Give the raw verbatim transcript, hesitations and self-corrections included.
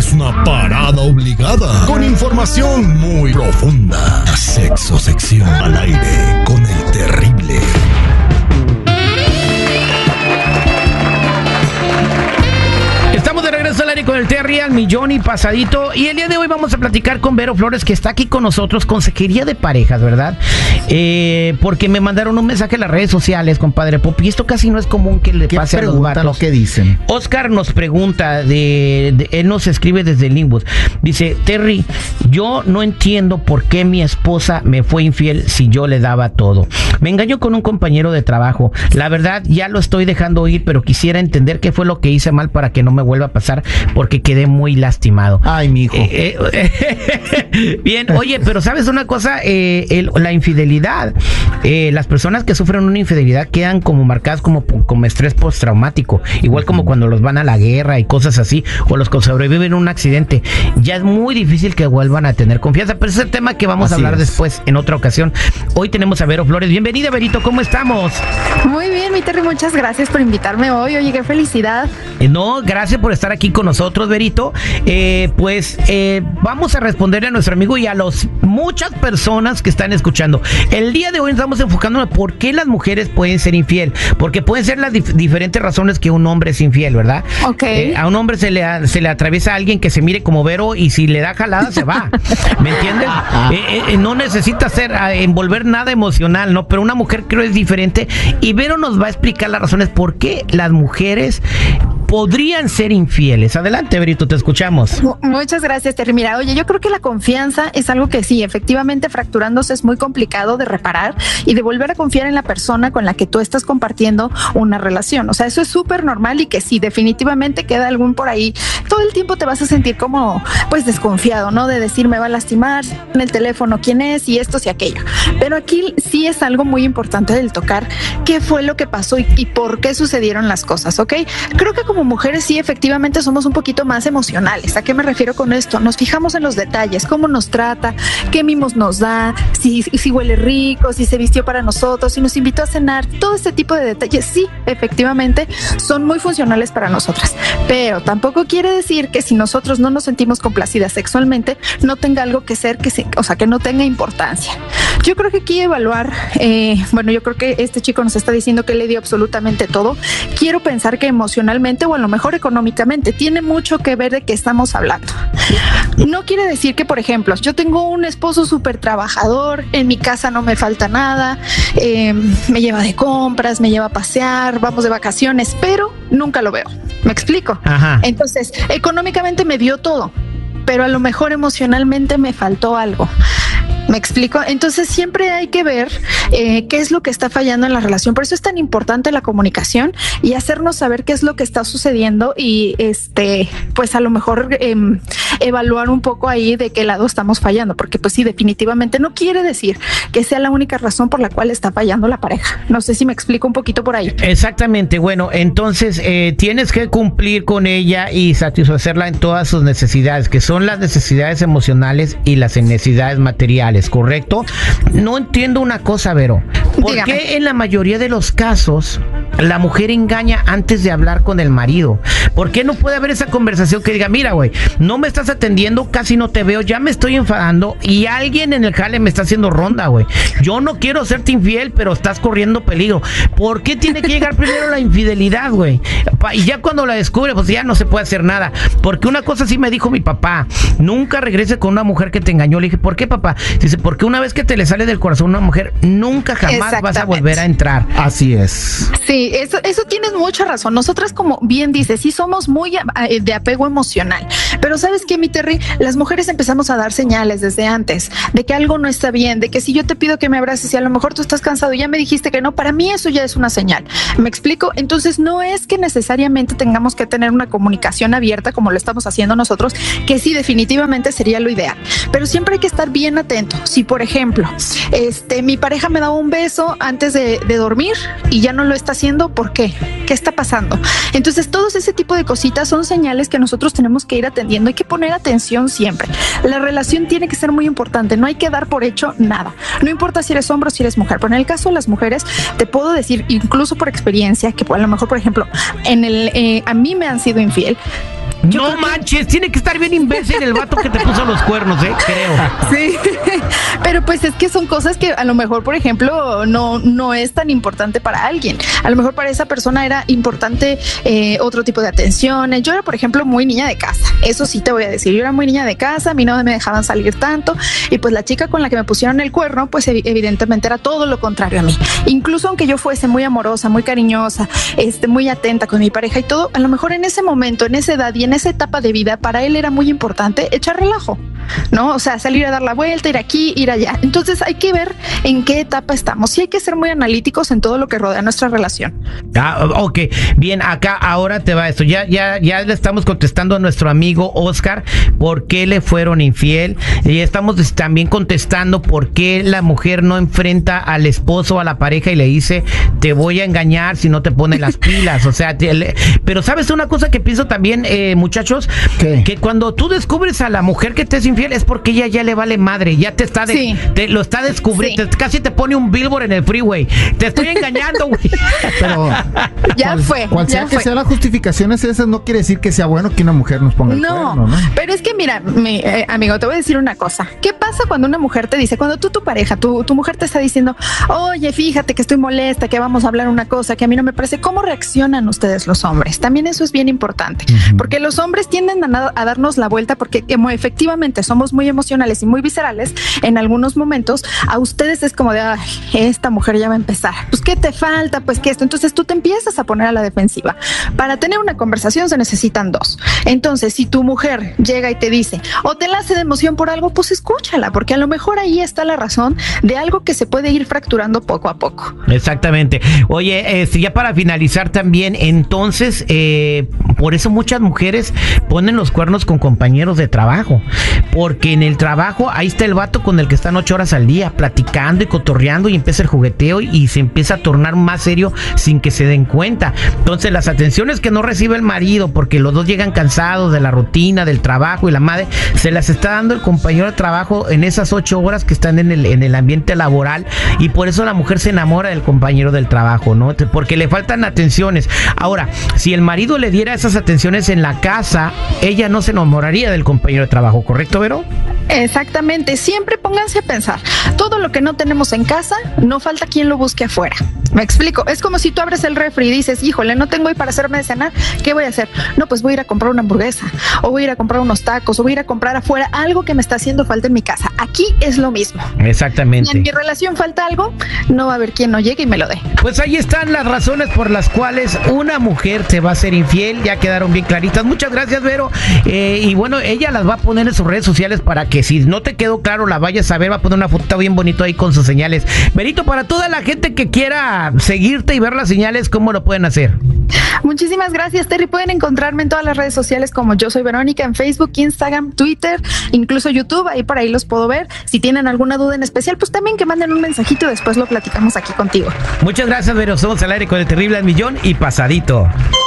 es una parada obligada con información muy profunda. Sexo sección al aire con el terrible. Estamos de regreso al aire con el Terry al millón y pasadito. Y el día de hoy vamos a platicar con Vero Flores, que está aquí con nosotros, consejería de parejas, ¿verdad? Eh, porque me mandaron un mensaje en las redes sociales, compadre Pop, y esto casi no es común que le pase a los vatos. Lo que dicen. Oscar nos pregunta, de, de, él nos escribe desde Linwood. Dice, Terry, yo no entiendo por qué mi esposa me fue infiel si yo le daba todo. Me engañó con un compañero de trabajo. La verdad, ya lo estoy dejando ir, pero quisiera entender qué fue lo que hice mal para que no me vuelva a pasar, porque quedé muy lastimado. Ay, mijo. Eh, eh, bien, oye, pero ¿sabes una cosa? Eh, el, la infidelidad. Eh, las personas que sufren una infidelidad quedan como marcadas como, como estrés postraumático. Igual como cuando los van a la guerra y cosas así, o los que sobreviven a un accidente. Ya es muy difícil que vuelvan a tener confianza, pero ese es el tema que vamos así a hablar es. después, en otra ocasión. Hoy tenemos a Vero Flores. Bienvenida, Verito, ¿cómo estamos? Muy bien, mi Terry, muchas gracias por invitarme hoy. Oye, qué felicidad. Eh, no, gracias por estar aquí con nosotros, Verito. Eh, pues eh, vamos a responderle a nuestro amigo y a las muchas personas que están escuchando. El día de hoy estamos enfocándonos en por qué las mujeres pueden ser infiel, porque pueden ser las dif- diferentes razones que un hombre es infiel, ¿verdad? Ok. Eh, a un hombre se le, a, se le atraviesa a alguien que se mire como Vero y si le da jalada se va, ¿me entiendes? Eh, eh, no necesita ser, eh, envolver nada emocional, ¿no? Pero una mujer creo es diferente y Vero nos va a explicar las razones por qué las mujeres podrían ser infieles. Adelante, Verito, te escuchamos. Muchas gracias, Terry. Mira, oye, yo creo que la confianza es algo que sí, efectivamente, fracturándose es muy complicado de reparar y de volver a confiar en la persona con la que tú estás compartiendo una relación. O sea, eso es súper normal y que sí, definitivamente queda algún por ahí. Todo el tiempo te vas a sentir como, pues, desconfiado, ¿no? De decir, me va a lastimar en el teléfono, quién es y esto y aquello. Pero aquí sí es algo muy importante del tocar qué fue lo que pasó y, y por qué sucedieron las cosas, ¿ok? Creo que como mujeres sí, efectivamente somos un poquito más emocionales. ¿A qué me refiero con esto? Nos fijamos en los detalles, cómo nos trata, qué mimos nos da, si, si huele rico, si se vistió para nosotros, si nos invitó a cenar, todo este tipo de detalles sí, efectivamente son muy funcionales para nosotras. Pero tampoco quiere decir que si nosotros no nos sentimos complacidas sexualmente, no tenga algo que ser, que se, o sea, que no tenga importancia. Yo creo que aquí evaluar, eh, bueno, yo creo que este chico nos está diciendo que le dio absolutamente todo. Quiero pensar que emocionalmente o a lo mejor económicamente tiene mucho que ver de qué estamos hablando. No quiere decir que, por ejemplo, yo tengo un esposo súper trabajador, en mi casa no me falta nada, eh, me lleva de compras, me lleva a pasear, vamos de vacaciones, pero nunca lo veo. ¿Me explico? Ajá. Entonces, económicamente me dio todo, pero a lo mejor emocionalmente me faltó algo. ¿Me explico? Entonces siempre hay que ver eh, qué es lo que está fallando en la relación. Por eso es tan importante la comunicación y hacernos saber qué es lo que está sucediendo y este, pues a lo mejor eh, evaluar un poco ahí de qué lado estamos fallando, porque pues sí, definitivamente no quiere decir que sea la única razón por la cual está fallando la pareja. No sé si me explico un poquito por ahí. Exactamente. Bueno, entonces eh, tienes que cumplir con ella y satisfacerla en todas sus necesidades, que son las necesidades emocionales y las necesidades materiales. ¿Correcto? No entiendo una cosa, Vero. ¿Por Dígame. qué en la mayoría de los casos la mujer engaña antes de hablar con el marido? ¿Por qué no puede haber esa conversación que diga, mira, güey, no me estás atendiendo, casi no te veo, ya me estoy enfadando y alguien en el jale me está haciendo ronda, güey? Yo no quiero serte infiel, pero estás corriendo peligro. ¿Por qué tiene que llegar primero la infidelidad, güey? Y ya cuando la descubre, pues ya no se puede hacer nada. Porque una cosa sí me dijo mi papá, nunca regrese con una mujer que te engañó. Le dije, ¿por qué, papá? Dice, porque una vez que te le sale del corazón una mujer, nunca jamás vas a volver a entrar. Así es. Sí, eso, eso tienes mucha razón. Nosotras, como bien dices, sí somos muy de apego emocional. Pero ¿sabes qué, mi Terry? Las mujeres empezamos a dar señales desde antes de que algo no está bien, de que si yo te pido que me abraces y a lo mejor tú estás cansado y ya me dijiste que no, para mí eso ya es una señal. ¿Me explico? Entonces no es que necesariamente tengamos que tener una comunicación abierta como lo estamos haciendo nosotros, que sí, definitivamente sería lo ideal. Pero siempre hay que estar bien atento. Si, por ejemplo, este, mi pareja me daba un beso antes de, de dormir y ya no lo está haciendo, ¿por qué? ¿Qué está pasando? Entonces, todos ese tipo de cositas son señales que nosotros tenemos que ir atendiendo. Hay que poner atención siempre. La relación tiene que ser muy importante. No hay que dar por hecho nada. No importa si eres hombre o si eres mujer. Pero en el caso de las mujeres, te puedo decir, incluso por experiencia, que a lo mejor, por ejemplo, en el, eh, a mí me han sido infiel. Yo no manches, que... tiene que estar bien imbécil el vato que te puso los cuernos, ¿eh? Creo. Sí, pero pues es que son cosas que a lo mejor, por ejemplo, no, no es tan importante para alguien. A lo mejor para esa persona era importante eh, otro tipo de atenciones. Yo era, por ejemplo, muy niña de casa. Eso sí te voy a decir. Yo era muy niña de casa, a mí no me dejaban salir tanto. Y pues la chica con la que me pusieron el cuerno, pues evidentemente era todo lo contrario a mí. Incluso aunque yo fuese muy amorosa, muy cariñosa, este, muy atenta con mi pareja y todo, a lo mejor en ese momento, en esa edad y en esa etapa de vida, para él era muy importante echar relajo, ¿no? O sea, salir a dar la vuelta, ir aquí, ir allá. Entonces hay que ver en qué etapa estamos. Sí hay que ser muy analíticos en todo lo que rodea nuestra relación. Ah, ok. Bien, acá ahora te va esto. Ya, ya, ya le estamos contestando a nuestro amigo Oscar por qué le fueron infiel. Y estamos también contestando por qué la mujer no enfrenta al esposo, a la pareja y le dice, te voy a engañar si no te pones las pilas. O sea, te, le, pero ¿sabes una cosa que pienso también, eh, muchachos? ¿Qué? Que cuando tú descubres a la mujer que te es infiel es porque ella ya le vale madre, ya te está de, sí. te lo está descubriendo, sí. Casi te pone un billboard en el freeway. Te estoy engañando, güey. Pero ya cual, fue. Cual sea ya que fue. sea la justificación es esa, no quiere decir que sea bueno que una mujer nos ponga el no, cuerno, ¿no? Pero es que mira, mi, eh, amigo, te voy a decir una cosa. ¿Qué pasa cuando una mujer te dice, cuando tú, tu pareja, tu, tu mujer te está diciendo, oye, fíjate que estoy molesta, que vamos a hablar una cosa que a mí no me parece? ¿Cómo reaccionan ustedes los hombres? También eso es bien importante, uh-huh. porque los hombres tienden a, a darnos la vuelta porque como efectivamente somos muy emocionales y muy viscerales, en algunos momentos a ustedes es como de, ay, esta mujer ya va a empezar. Pues, ¿qué te falta? Pues, ¿qué esto? Entonces tú te empiezas a poner a la defensiva. Para tener una conversación se necesitan dos. Entonces, si tu mujer llega y te dice, o te la hace de emoción por algo, pues escúchala, porque a lo mejor ahí está la razón de algo que se puede ir fracturando poco a poco. Exactamente. Oye, este, ya para finalizar también, entonces, eh, por eso muchas mujeres ponen los cuernos con compañeros de trabajo, porque en el trabajo ahí está el vato con el que están ocho horas al día platicando y cotorreando y empieza el jugueteo y se empieza a tornar más serio sin que se den cuenta. Entonces las atenciones que no recibe el marido porque los dos llegan cansados de la rutina, del trabajo y la madre, se las está dando el compañero de trabajo en esas ocho horas que están en el, en el ambiente laboral, y por eso la mujer se enamora del compañero del trabajo, ¿no? Porque le faltan atenciones. Ahora, si el marido le diera esas atenciones en la casa, ella no se enamoraría del compañero de trabajo, ¿correcto, Vero? Exactamente, siempre pónganse a pensar, todo lo que no tenemos en casa, no falta quien lo busque afuera. Me explico, es como si tú abres el refri y dices, híjole, no tengo hoy para hacerme de cenar, ¿qué voy a hacer? No, pues voy a ir a comprar una hamburguesa, o voy a ir a comprar unos tacos, o voy a ir a comprar afuera algo que me está haciendo falta en mi casa. Aquí es lo mismo. Exactamente. Si en mi relación falta algo, no va a haber quien no llegue y me lo dé. Pues ahí están las razones por las cuales una mujer te va a ser infiel, ya quedaron bien claritas. Muchas gracias, Vero. Eh, y bueno, ella las va a poner en sus redes sociales para que si no te quedó claro, la vayas a ver, va a poner una foto bien bonito ahí con sus señales. Verito, para toda la gente que quiera seguirte y ver las señales, ¿cómo lo pueden hacer? Muchísimas gracias, Terry. Pueden encontrarme en todas las redes sociales como Yo Soy Verónica, en Facebook, Instagram, Twitter, incluso YouTube. Ahí por ahí los puedo ver. Si tienen alguna duda en especial, pues también que manden un mensajito y después lo platicamos aquí contigo. Muchas gracias, Vero. Somos al aire con el terrible al millón y pasadito.